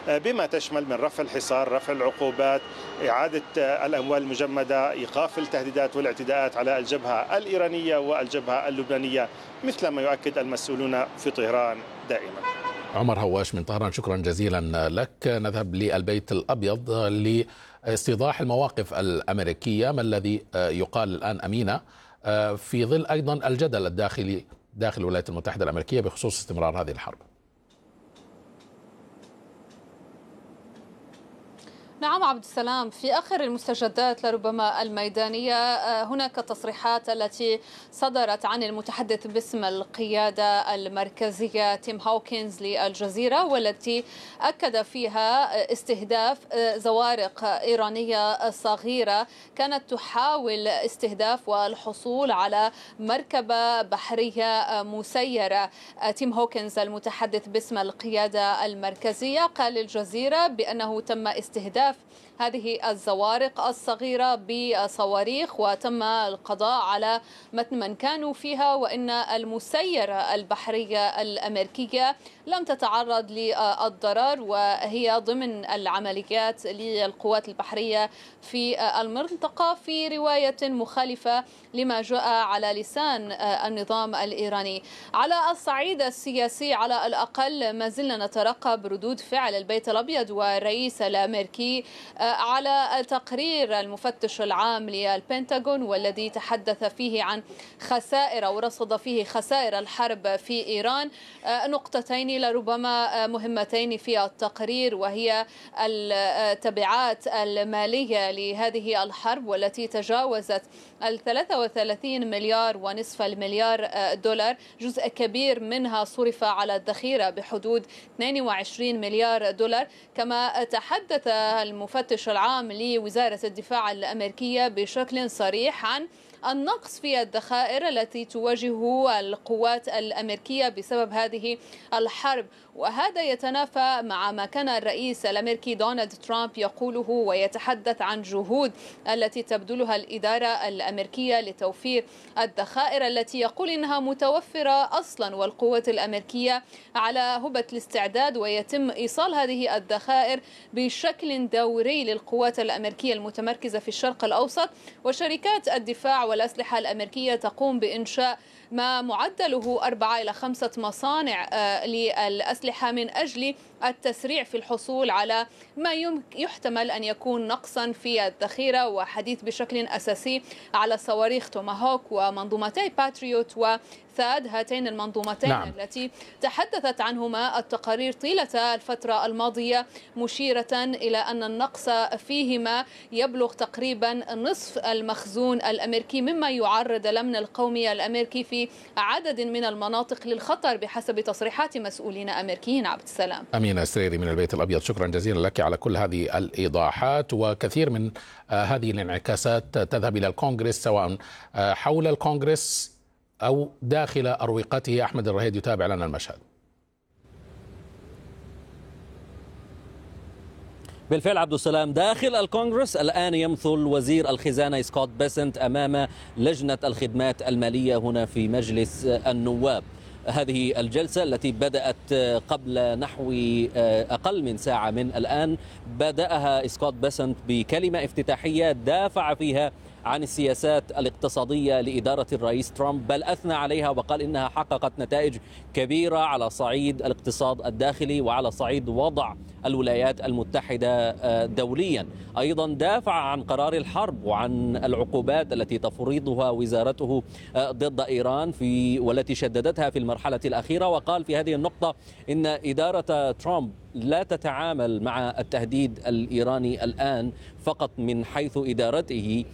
بما تشمل من رفع الحصار، رفع العقوبات، إعادة الأموال المجمدة، إيقاف التهديدات والاعتداءات على الجبهة الإيرانية والجبهة اللبنانية مثل ما يؤكد المسؤولون في طهران دائما. عمر هواش من طهران، شكرا جزيلا لك. نذهب للبيت الأبيض لاستيضاح المواقف الأمريكية. ما الذي يقال الآن أمينة في ظل أيضا الجدل الداخلي داخل الولايات المتحدة الأمريكية بخصوص استمرار هذه الحرب؟ نعم عبد السلام، في آخر المستجدات لربما الميدانية هناك تصريحات التي صدرت عن المتحدث باسم القيادة المركزية تيم هوكنز للجزيرة، والتي أكد فيها استهداف زوارق إيرانية صغيرة كانت تحاول استهداف والحصول على مركبة بحرية مسيرة. تيم هوكنز المتحدث باسم القيادة المركزية قال للجزيرة بأنه تم استهداف هذه الزوارق الصغيرة بصواريخ وتم القضاء على متن من كانوا فيها، وإن المسيرة البحرية الأمريكية لم تتعرض للضرر، وهي ضمن العمليات للقوات البحرية في المنطقة، في رواية مخالفة لما جاء على لسان النظام الإيراني. على الصعيد السياسي على الأقل ما زلنا نترقب ردود فعل البيت الأبيض والرئيس الأمريكي على تقرير المفتش العام للبنتاغون، والذي تحدث فيه عن خسائر ورصد فيه خسائر الحرب في إيران. نقطتين لربما مهمتين في التقرير، وهي التبعات المالية لهذه الحرب والتي تجاوزت 33 مليار ونصف المليار دولار، جزء كبير منها صرف على الذخيرة بحدود 22 مليار دولار. كما تحدث المفتش العام لوزارة الدفاع الأمريكية بشكل صريح عن النقص في الذخائر التي تواجه القوات الأمريكية بسبب هذه الحرب، وهذا يتنافى مع ما كان الرئيس الأمريكي دونالد ترامب يقوله ويتحدث عن جهود التي تبذلها الإدارة الأمريكية لتوفير الذخائر التي يقول إنها متوفرة أصلا، والقوات الأمريكية على هبة الاستعداد، ويتم إيصال هذه الذخائر بشكل دوري للقوات الأمريكية المتمركزة في الشرق الأوسط. وشركات الدفاع والأسلحة الأمريكية تقوم بإنشاء ما معدله 4 إلى 5 مصانع للأسلحة من أجل التسريع في الحصول على ما يحتمل أن يكون نقصا في الذخيرة، وحديث بشكل أساسي على صواريخ توماهوك ومنظومتي باتريوت وثاد، هاتين المنظومتين التي تحدثت عنهما التقارير طيلة الفترة الماضية، مشيرة إلى أن النقص فيهما يبلغ تقريبا نصف المخزون الأمريكي، مما يعرض الأمن القومي الأمريكي في عدد من المناطق للخطر بحسب تصريحات مسؤولين أمريكيين. عبد السلام. أمينة سريري من البيت الأبيض، شكرا جزيلا لك على كل هذه الإيضاحات. وكثير من هذه الانعكاسات تذهب إلى الكونغرس، سواء حول الكونغرس أو داخل أروقته. أحمد الرهيد يتابع لنا المشهد. بالفعل عبد السلام، داخل الكونغرس الآن يمثل وزير الخزانة سكوت بيسنت أمام لجنة الخدمات المالية هنا في مجلس النواب. هذه الجلسة التي بدأت قبل نحو أقل من ساعة من الآن بدأها سكوت بيسنت بكلمة افتتاحية دافع فيها عن السياسات الاقتصادية لإدارة الرئيس ترامب، بل أثنى عليها وقال إنها حققت نتائج كبيرة على صعيد الاقتصاد الداخلي وعلى صعيد وضع الولايات المتحدة دوليا. أيضا دافع عن قرار الحرب وعن العقوبات التي تفرضها وزارته ضد إيران والتي شددتها في المرحلة الأخيرة، وقال في هذه النقطة إن إدارة ترامب لا تتعامل مع التهديد الإيراني الآن فقط من حيث إدارته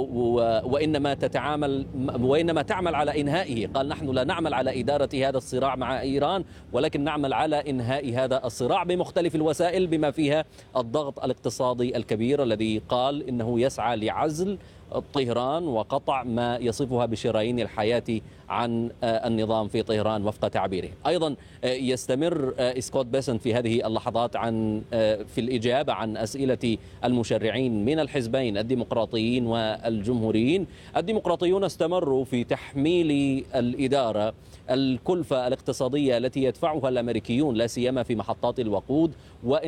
وإنما تعمل على إنهائه. قال نحن لا نعمل على إدارة هذا الصراع مع إيران، ولكن نعمل على إنهاء هذا الصراع بمختلف الوسائل بما فيها الضغط الاقتصادي الكبير الذي قال إنه يسعى لعزل طهران وقطع ما يصفها بشرايين الحياة عن النظام في طهران وفق تعبيره. أيضا يستمر سكوت بيسنت في هذه اللحظات في الإجابة عن أسئلة المشرعين من الحزبين الديمقراطيين والجمهوريين. الديمقراطيون استمروا في تحميل الإدارة الكلفة الاقتصادية التي يدفعها الأمريكيون لا سيما في محطات الوقود